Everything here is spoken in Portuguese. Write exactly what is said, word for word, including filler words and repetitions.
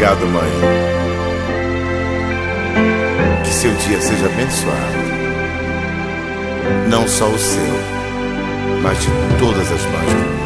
Obrigado, mãe. Que seu dia seja abençoado. Não só o seu, mas de todas as mães do mundo.